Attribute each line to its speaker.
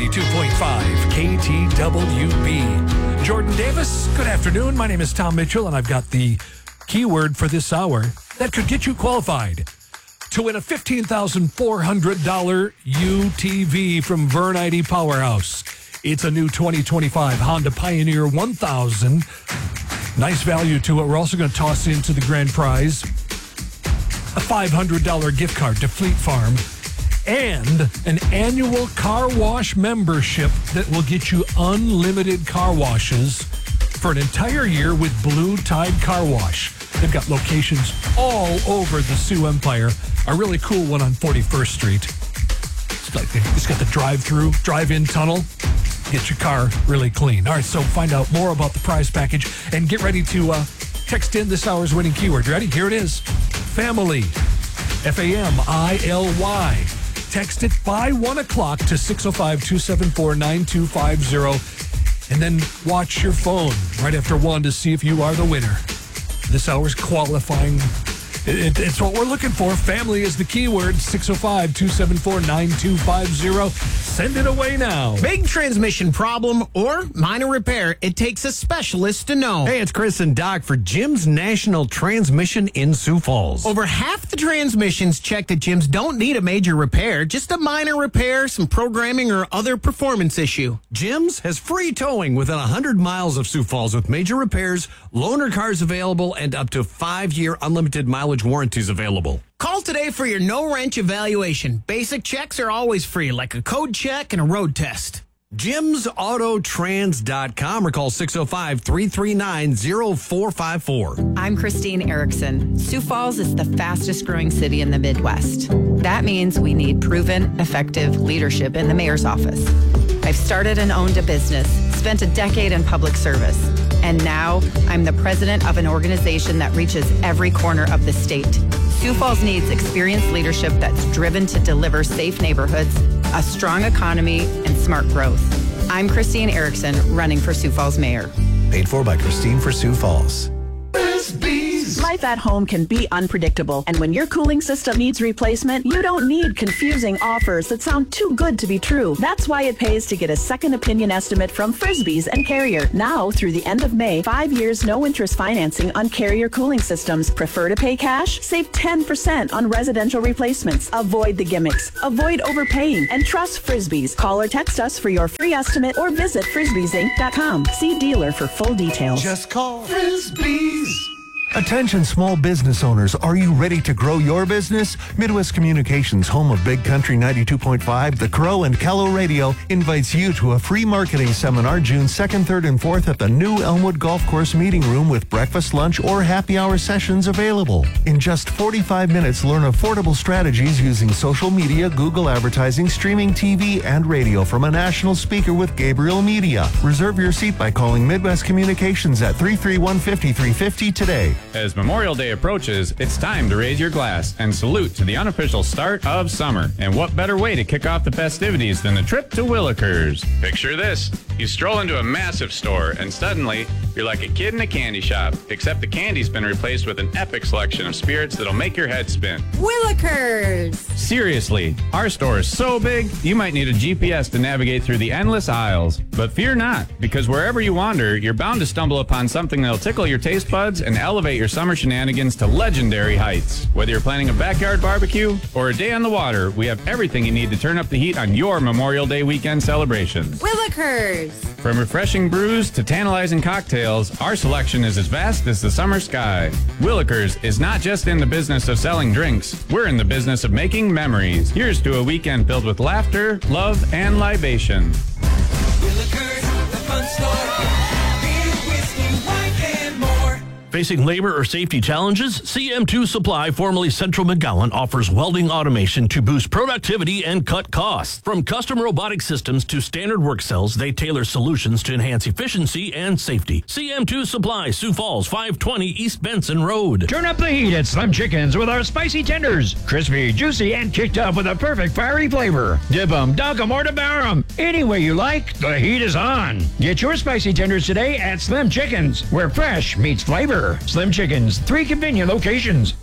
Speaker 1: 92.5 KTWB. Jordan Davis, good afternoon. My name is Tom Mitchell, and I've got the keyword for this hour that could get you qualified to win a $15,400 UTV from Vern ID Powerhouse. It's a new 2025 Honda Pioneer 1000. Nice value to it. We're also going to toss into the grand prize a $500 gift card to Fleet Farm and an annual car wash membership that will get you unlimited car washes for an entire year with Blue Tide Car Wash. They've got locations all over the Sioux Empire. A really cool one on 41st Street. It's got the drive-in tunnel. Get your car really clean. All right, so find out more about the prize package and get ready to text in this hour's winning keyword. Ready? Here it is. Family. Family. Text it by 1 o'clock to 605-274-9250. And then watch your phone right after 1 to see if you are the winner. This hour's qualifying. It's what we're looking for. Family is the keyword. 605-274-9250. Send it away now.
Speaker 2: Big transmission problem or minor repair, it takes a specialist to know.
Speaker 3: Hey, it's Chris and Doc for Jim's National Transmission in Sioux Falls.
Speaker 2: Over half the transmissions checked at Jim's don't need a major repair, just a minor repair, some programming or other performance issue.
Speaker 3: Jim's has free towing within 100 miles of Sioux Falls with major repairs, loaner cars available, and up to 5-year unlimited mileage warranties available.
Speaker 2: Call today for your no-wrench evaluation. Basic checks are always free, like a code check and a road test.
Speaker 3: JimsAutotrans.com or call 605-339-0454.
Speaker 4: I'm Christine Erickson. Sioux Falls is the fastest growing city in the Midwest. That means we need proven, effective leadership in the mayor's office. I've started and owned a business, spent a decade in public service, and now I'm the president of an organization that reaches every corner of the state. Sioux Falls needs experienced leadership that's driven to deliver safe neighborhoods, a strong economy, and smart growth. I'm Christine Erickson, running for Sioux Falls mayor.
Speaker 5: Paid for by Christine for Sioux Falls.
Speaker 6: Life at home can be unpredictable, and when your cooling system needs replacement, you don't need confusing offers that sound too good to be true. That's why it pays to get a second opinion estimate from Frisbees and Carrier. Now, through the end of May, 5 years no-interest financing on Carrier cooling systems. Prefer to pay cash? Save 10% on residential replacements. Avoid the gimmicks. Avoid overpaying, and trust Frisbees. Call or text us for your free estimate or visit frisbeesinc.com. See dealer for full details.
Speaker 5: Just call Frisbees.
Speaker 7: Attention small business owners, are you ready to grow your business? Midwest Communications, home of Big Country 92.5, The Crow, and Callow Radio, invites you to a free marketing seminar June 2nd, 3rd, and 4th at the new Elmwood Golf Course Meeting Room with breakfast, lunch, or happy hour sessions available. In just 45 minutes, learn affordable strategies using social media, Google advertising, streaming TV, and radio from a national speaker with Gabriel Media. Reserve your seat by calling Midwest Communications at 331-5350 today.
Speaker 8: As Memorial Day approaches, it's time to raise your glass and salute to the unofficial start of summer. And what better way to kick off the festivities than a trip to Willikers? Picture this. You stroll into a massive store and suddenly you're like a kid in a candy shop, except the candy's been replaced with an epic selection of spirits that'll make your head spin.
Speaker 9: Willikers!
Speaker 8: Seriously, our store is so big, you might need a GPS to navigate through the endless aisles. But fear not, because wherever you wander, you're bound to stumble upon something that'll tickle your taste buds and elevate your summer shenanigans to legendary heights. Whether you're planning a backyard barbecue or a day on the water, we have everything you need to turn up the heat on your Memorial Day weekend celebrations.
Speaker 9: Willikers!
Speaker 8: From refreshing brews to tantalizing cocktails, our selection is as vast as the summer sky. Willikers is not just in the business of selling drinks, we're in the business of making memories. Here's to a weekend filled with laughter, love, and libation.
Speaker 10: Willikers, the fun store. Beer, whiskey, wine, and more.
Speaker 11: Facing labor or safety challenges? CM2 Supply, formerly Central McGowan, offers welding automation to boost productivity and cut costs. From custom robotic systems to standard work cells, they tailor solutions to enhance efficiency and safety. CM2 Supply, Sioux Falls, 520 East Benson Road.
Speaker 12: Turn up the heat at Slim Chickens with our spicy tenders. Crispy, juicy, and kicked up with a perfect fiery flavor. Dip 'em, dunk 'em, or devour 'em. Any way you like, the heat is on. Get your spicy tenders today at Slim Chickens, where fresh meets flavor. Slim Chickens, 3 convenient locations.